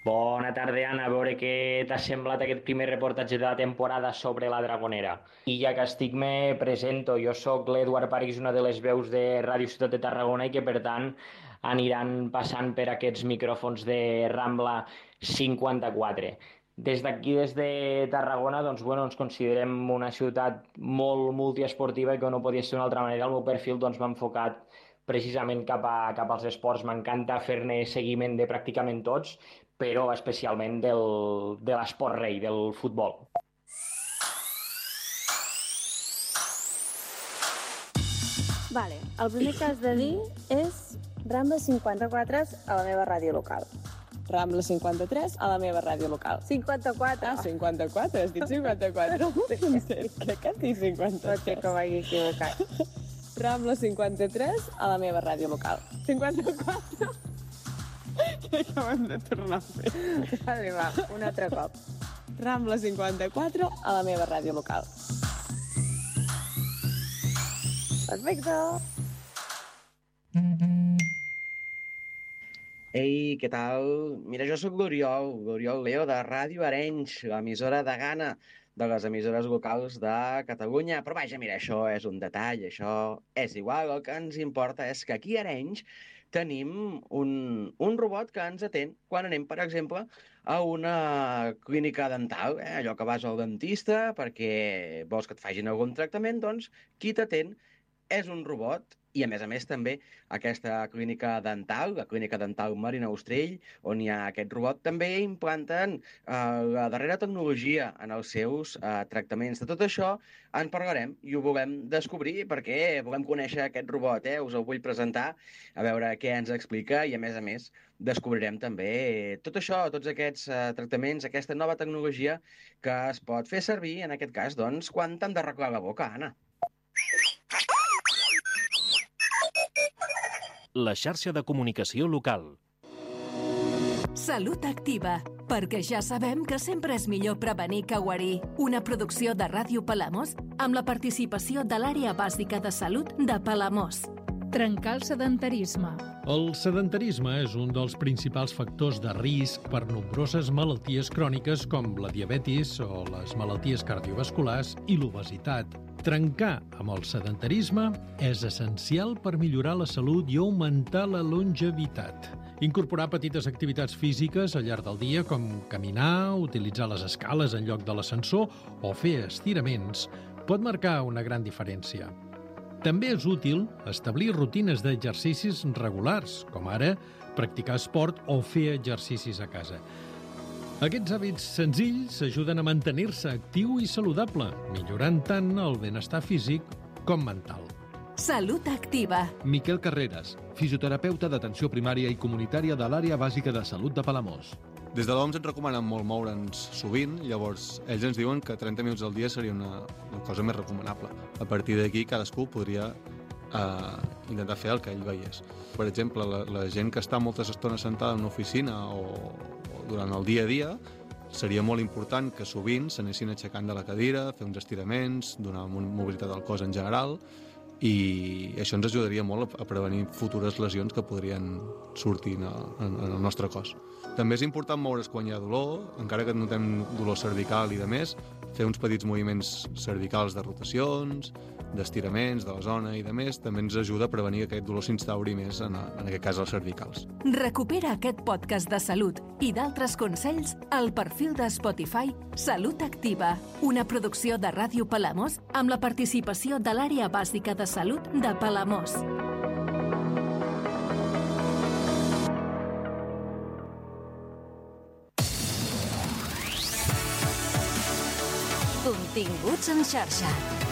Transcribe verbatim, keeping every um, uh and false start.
Bona tarda, Anna. A veure què t'ha semblat aquest primer reportatge de la temporada sobre la Dragonera. I ja que estic, me presento. Jo sóc l'Eduard París, una de les veus de Ràdio Ciutat de Tarragona i que, per tant, aniran passant per aquests micròfons de Rambla cinquanta-quatre. Des d'aquí, des de Tarragona, doncs, bueno, ens considerem una ciutat molt multiesportiva i que no podia ser d'una altra manera. El meu perfil doncs, m'ha enfocat precisament cap, a, cap als esports. M'encanta fer-ne seguiment de pràcticament tots, però especialment del, de l'esport rei, del futbol. Vale, el primer que has de dir és Rambla cinquanta-quatre a la meva ràdio local. Rambla cinquanta-tres a la meva ràdio local. cinquanta-quatre? Ah, cinquanta-quatre? Has dit cinquanta-quatre? En sèrio, què has dit cinquanta-tres? Pot ser que m'hagi equivocat. Rambla cinquanta-tres a la meva ràdio local. cinquanta-quatre? Crec que ho hem de tornar a fer. Vale, va, un altre cop. Rambla cinquanta-quatre a la meva ràdio local. Perfecte. Ei, què tal? Mira, jo sóc l'Oriol, l'Oriol Leo de Ràdio Arenys, l'emissora de Gana, de les emissores locals de Catalunya. Però vaja, mira, això és un detall, això és igual. El que ens importa és que aquí a Arenys tenim un, un robot que ens atén quan anem, per exemple, a una clínica dental, eh? Allò que vas al dentista perquè vols que et facin algun tractament, doncs qui t'atén és un robot. I, a més a més, també aquesta clínica dental, la clínica dental Marina Ostrell, on hi ha aquest robot, també implanten eh, la darrera tecnologia en els seus eh, tractaments. De tot això en parlarem i ho volem descobrir perquè volem conèixer aquest robot, eh? Us el vull presentar, a veure què ens explica i, a més a més, descobrirem també tot això, tots aquests eh, tractaments, aquesta nova tecnologia que es pot fer servir, en aquest cas, doncs, quan t'han d'arreglar la boca, Anna. La xarxa de comunicació local. Salut Activa, perquè ja sabem que sempre és millor prevenir que guarir. Una producció de Ràdio Palamós amb la participació de l'àrea bàsica de salut de Palamós. Trencar el sedentarisme. El sedentarisme és un dels principals factors de risc per nombroses malalties cròniques com la diabetis o les malalties cardiovasculars i l'obesitat. Trencar amb el sedentarisme és essencial per millorar la salut i augmentar la longevitat. Incorporar petites activitats físiques al llarg del dia, com caminar, utilitzar les escales en lloc de l'ascensor o fer estiraments, pot marcar una gran diferència. També és útil establir rutines d'exercicis regulars, com ara practicar esport o fer exercicis a casa. Aquests hàbits senzills ajuden a mantenir-se actiu i saludable, millorant tant el benestar físic com mental. Salut Activa. Miquel Carreras, fisioterapeuta d'atenció primària i comunitària de l'àrea bàsica de salut de Palamós. Des de l'O M S ens recomanen molt moure'ns sovint, llavors ells ens diuen que trenta minuts al dia seria una, una cosa més recomanable. A partir d'aquí cadascú podria eh, intentar fer el que ell veiés. Per exemple, la, la gent que està moltes estones sentada en una oficina o, o durant el dia a dia, seria molt important que sovint s'anessin aixecant de la cadira, fer uns estiraments, donar mobilitat al cos en general, i això ens ajudaria molt a prevenir futures lesions que podrien sortir en el, en el nostre cos. També és important moure's quan hi ha dolor, encara que notem dolor cervical i de més, fer uns petits moviments cervicals de rotacions, d'estiraments de la zona i de més, també ens ajuda a prevenir que aquest dolor s'instauri més, en, en aquest cas, als cervicals. Recupera aquest podcast de salut i d'altres consells al perfil de Spotify Salut Activa, una producció de Ràdio Palamós amb la participació de l'àrea bàsica de salut de Palamós. Continguts en xarxa.